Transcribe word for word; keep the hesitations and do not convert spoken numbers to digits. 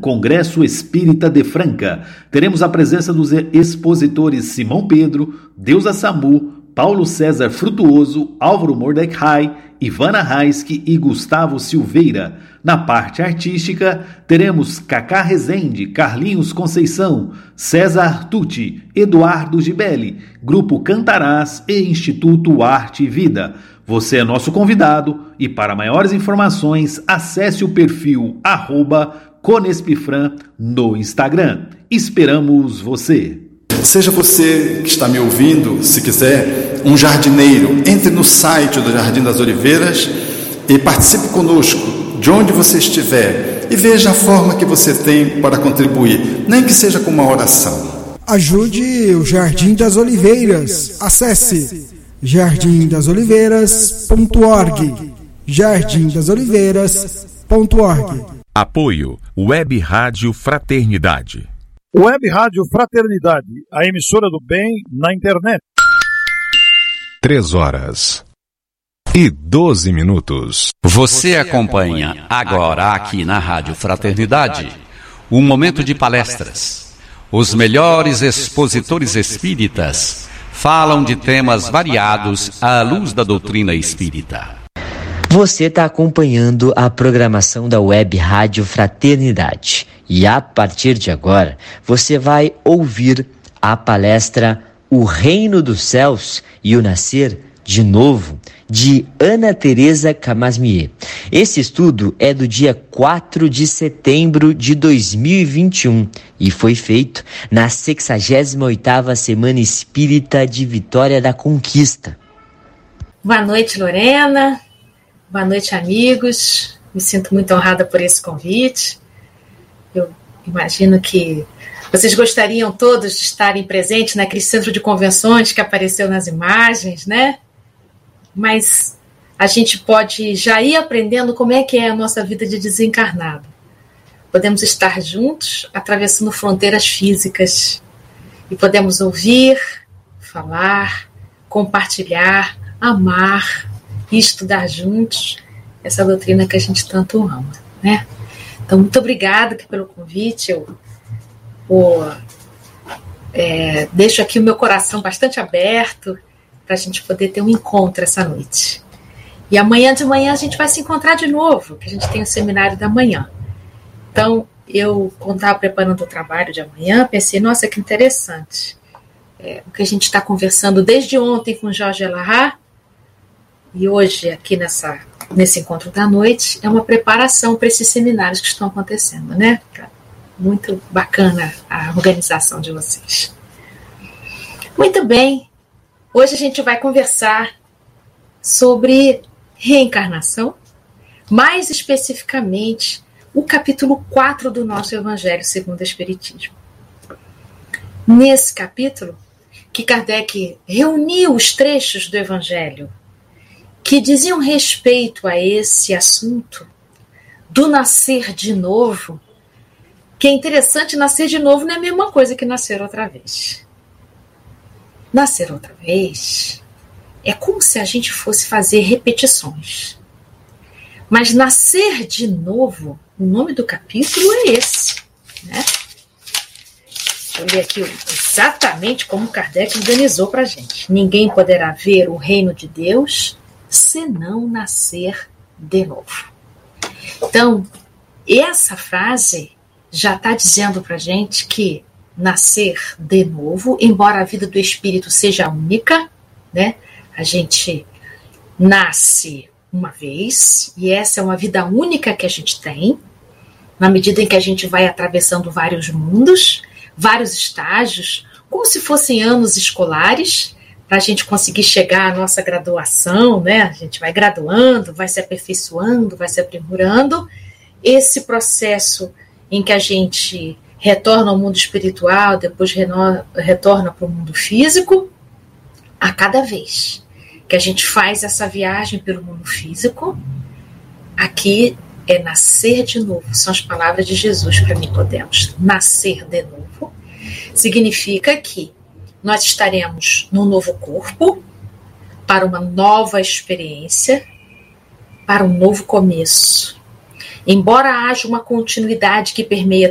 Congresso Espírita de Franca. Teremos a presença dos expositores Simão Pedro, Deusa Samu, Paulo César Frutuoso, Álvaro Mordecai, Ivana Raiski e Gustavo Silveira. Na parte artística, teremos Cacá Rezende, Carlinhos Conceição, César Tucci, Eduardo Gibelli, Grupo Cantarás e Instituto Arte e Vida. Você é nosso convidado e para maiores informações, acesse o perfil arroba Conespifran no Instagram. Esperamos você! Seja você que está me ouvindo, se quiser, um jardineiro, entre no site do Jardim das Oliveiras e participe conosco, de onde você estiver, e veja a forma que você tem para contribuir, nem que seja com uma oração. Ajude o Jardim das Oliveiras. Acesse jardim das oliveiras ponto org. jardim das oliveiras ponto org. Apoio Web Rádio Fraternidade. Web Rádio Fraternidade, a emissora do bem na internet. Três horas e doze minutos. Você acompanha agora aqui na Rádio Fraternidade um momento de palestras. Os melhores expositores espíritas falam de temas variados à luz da doutrina espírita. Você está acompanhando a programação da Web Rádio Fraternidade. E a partir de agora, você vai ouvir a palestra O Reino dos Céus e o Nascer de Novo, de Ana Teresa Camasmier. Esse estudo é do dia quatro de setembro de dois mil e vinte e um e foi feito na sexagésima oitava Semana Espírita de Vitória da Conquista. Boa noite, Lorena. Boa noite, amigos. Me sinto muito honrada por esse convite. Eu imagino que vocês gostariam todos de estarem presentes naquele centro de convenções que apareceu nas imagens, né? Mas a gente pode já ir aprendendo como é que é a nossa vida de desencarnado. Podemos estar juntos, atravessando fronteiras físicas. E podemos ouvir, falar, compartilhar, amar e estudar juntos essa doutrina que a gente tanto ama, né? Então, muito obrigada pelo convite. Eu, eu é, deixo aqui o meu coração bastante aberto para a gente poder ter um encontro essa noite. E amanhã de manhã a gente vai se encontrar de novo, que a gente tem o seminário da manhã. Então, eu, quando estava preparando o trabalho de amanhã, pensei, nossa, que interessante. É, o que a gente está conversando desde ontem com Jorge Elahá, e hoje, aqui nessa, nesse encontro da noite, é uma preparação para esses seminários que estão acontecendo, né? Muito bacana a organização de vocês. Muito bem. Hoje a gente vai conversar sobre reencarnação, mais especificamente, o capítulo quatro do nosso Evangelho segundo o Espiritismo. Nesse capítulo, que Kardec reuniu os trechos do Evangelho que diziam respeito a esse assunto do nascer de novo, que é interessante, nascer de novo não é a mesma coisa que nascer outra vez. Nascer outra vez é como se a gente fosse fazer repetições. Mas nascer de novo, o nome do capítulo é esse, né? Deixa eu ler aqui exatamente como Kardec organizou para a gente. Ninguém poderá ver o reino de Deus se não nascer de novo. Então, essa frase já está dizendo para a gente que nascer de novo, embora a vida do espírito seja única, né? A gente nasce uma vez, e essa é uma vida única que a gente tem, na medida em que a gente vai atravessando vários mundos, vários estágios, como se fossem anos escolares, para a gente conseguir chegar à nossa graduação, né? A gente vai graduando, vai se aperfeiçoando, vai se aprimorando. Esse processo em que a gente retorna ao mundo espiritual, depois reno- retorna para o mundo físico, a cada vez que a gente faz essa viagem pelo mundo físico, aqui é nascer de novo. São as palavras de Jesus para Nicodemos. Nascer de novo significa que nós estaremos num novo corpo, para uma nova experiência, para um novo começo. Embora haja uma continuidade que permeia